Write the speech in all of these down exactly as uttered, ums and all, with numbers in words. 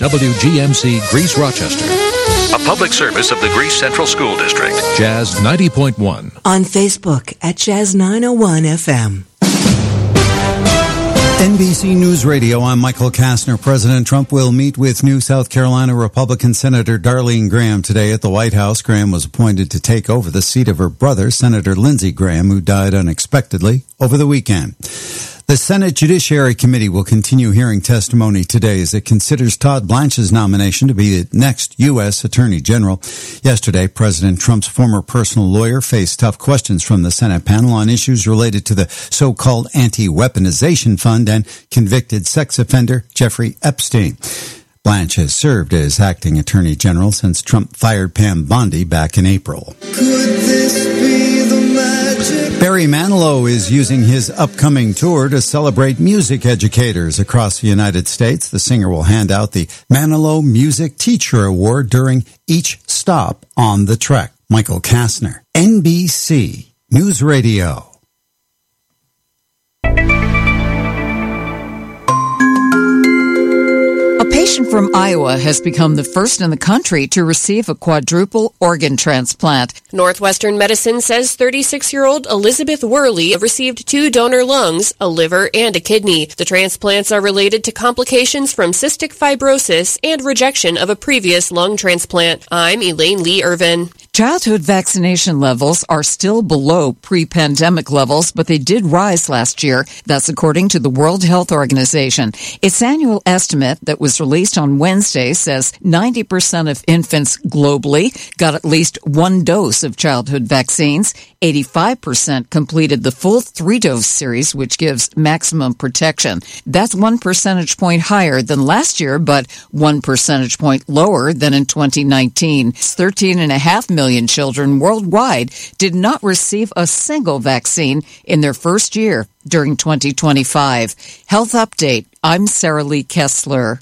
W G M C Greece Rochester. A public service of the Greece Central School District. Jazz ninety point one. On Facebook at Jazz nine oh one F M. N B C News Radio, I'm Michael Kastner. President Trump will meet with new South Carolina Republican Senator Darlene Graham today at the White House. Graham was appointed to take over the seat of her brother, Senator Lindsey Graham, who died unexpectedly over the weekend. The Senate Judiciary Committee will continue hearing testimony today as it considers Todd Blanche's nomination to be the next U S Attorney General. Yesterday, President Trump's former personal lawyer faced tough questions from the Senate panel on issues related to the so-called anti-weaponization fund and convicted sex offender Jeffrey Epstein. Blanche has served as acting Attorney General since Trump fired Pam Bondi back in April. Could this be the magic? Barry Manilow is using his upcoming tour to celebrate music educators across the United States. The singer will hand out the Manilow Music Teacher Award during each stop on the trek. Michael Kastner, N B C News Radio. A patient from Iowa has become the first in the country to receive a quadruple organ transplant. Northwestern Medicine says thirty-six-year-old Elizabeth Worley received two donor lungs, a liver, and a kidney. The transplants are related to complications from cystic fibrosis and rejection of a previous lung transplant. I'm Elaine Lee Irvin. Childhood vaccination levels are still below pre-pandemic levels, but they did rise last year. That's according to the World Health Organization. Its annual estimate that was released on Wednesday says ninety percent of infants globally got at least one dose of childhood vaccines. eighty-five percent completed the full three-dose series, which gives maximum protection. That's one percentage point higher than last year, but one percentage point lower than in twenty nineteen. thirteen and a half million children worldwide did not receive a single vaccine in their first year during twenty twenty-five. Health Update. I'm Sarah Lee Kessler.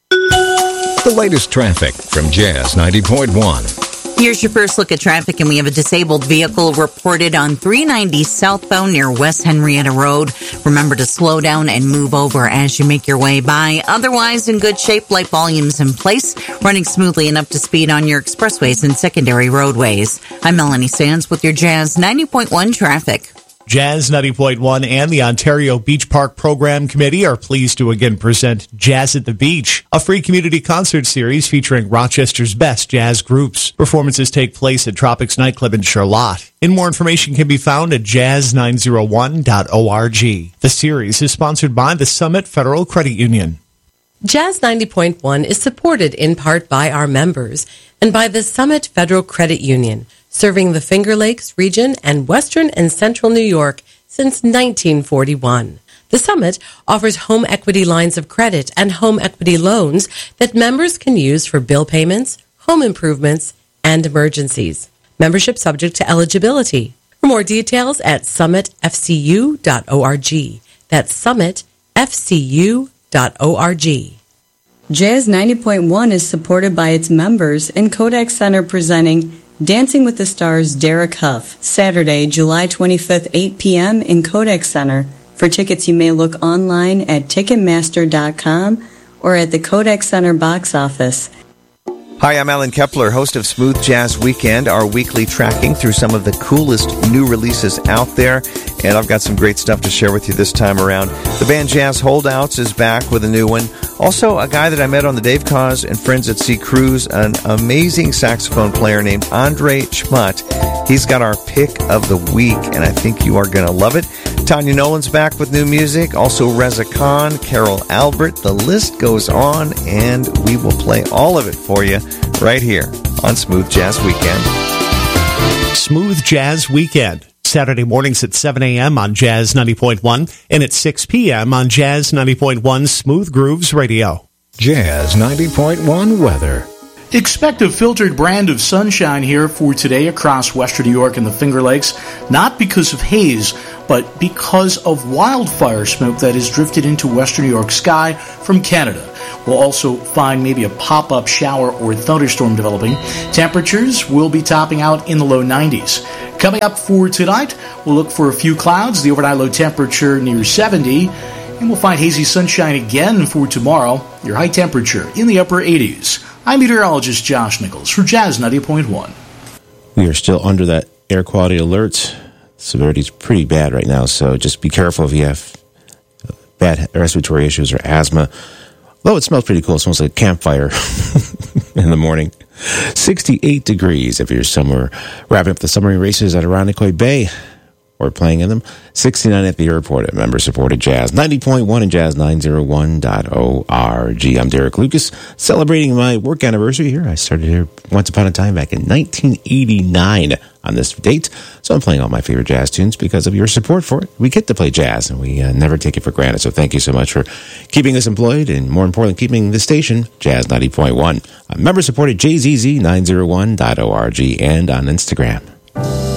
The latest traffic from Jazz ninety point one. Here's your first look at traffic, and we have a disabled vehicle reported on three ninety southbound near West Henrietta Road. Remember to slow down and move over as you make your way by. Otherwise, in good shape, light volumes in place, running smoothly and up to speed on your expressways and secondary roadways. I'm Melanie Sands with your Jazz ninety point one traffic. Jazz ninety point one and the Ontario Beach Park Program Committee are pleased to again present Jazz at the Beach, a free community concert series featuring Rochester's best jazz groups. Performances take place at Tropics Nightclub in Charlotte. And more information can be found at jazz nine oh one dot org. The series is sponsored by the Summit Federal Credit Union. Jazz ninety point one is supported in part by our members and by the Summit Federal Credit Union, serving the Finger Lakes region and western and central New York since nineteen forty-one. The Summit offers home equity lines of credit and home equity loans that members can use for bill payments, home improvements, and emergencies. Membership subject to eligibility. For more details at summit f c u dot org. That's summit f c u dot org. Jazz ninety point one is supported by its members and Kodak Center presenting Dancing with the Stars Derek Huff, Saturday, July twenty-fifth, eight p.m. in Kodak Center. For tickets, you may look online at ticketmaster dot com or at the Kodak Center box office. Hi, I'm Alan Kepler, host of Smooth Jazz Weekend, our weekly tracking through some of the coolest new releases out there. And I've got some great stuff to share with you this time around. The band Jazz Holdouts is back with a new one. Also, a guy that I met on the Dave Cause and Friends at Sea Cruise, an amazing saxophone player named Andre Schmutt. He's got our pick of the week, and I think you are going to love it. Tanya Nolan's back with new music. Also, Reza Khan, Carol Albert. The list goes on, and we will play all of it for you right here on Smooth Jazz Weekend. Smooth Jazz Weekend. Saturday mornings at seven a.m. on Jazz ninety point one and at six p.m. on Jazz ninety point one Smooth Grooves Radio. Jazz ninety point one weather. Expect a filtered brand of sunshine here for today across western New York and the Finger Lakes, not because of haze, but because of wildfire smoke that has drifted into western New York sky from Canada. We'll also find maybe a pop-up shower or thunderstorm developing. Temperatures will be topping out in the low nineties. Coming up for tonight, we'll look for a few clouds, the overnight low temperature near seventy. And we'll find hazy sunshine again for tomorrow. Your high temperature in the upper eighties. I'm meteorologist Josh Nichols for Jazz ninety point one. We are still under that air quality alert. Severity is pretty bad right now, so just be careful if you have bad respiratory issues or asthma. Though it smells pretty cool. It smells like a campfire in the morning. sixty-eight degrees if you're somewhere wrapping up the submarine races at Irondequoit Bay or playing in them. sixty-nine at the airport at member-supported Jazz ninety point one and jazz nine oh one dot org. I'm Derek Lucas, celebrating my work anniversary here. I started here once upon a time back in nineteen eighty-nine on this date, so I'm playing all my favorite jazz tunes because of your support for it. We get to play jazz, and we uh, never take it for granted, so thank you so much for keeping us employed, and more importantly, keeping the station, Jazz ninety point one. I'm member-supported J Z Z nine oh one dot org and on Instagram.